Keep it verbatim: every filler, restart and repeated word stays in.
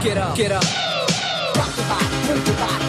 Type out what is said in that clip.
Get up, get up. Rock your body, move your body.